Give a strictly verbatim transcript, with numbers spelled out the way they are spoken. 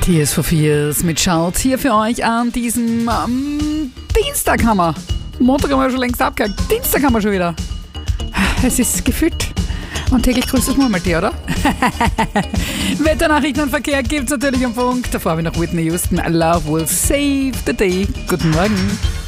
Tears for Fears mit Shout hier für euch an diesem ähm, Dienstag haben wir. Montag haben wir schon längst abgehakt. Dienstag haben wir schon wieder. Es ist gefühlt. Und täglich grüßt das Murmeltier, oder? Wetternachrichten und Verkehr gibt's natürlich am Funk. Davor habe ich noch Whitney Houston. Love will save the day. Guten Morgen.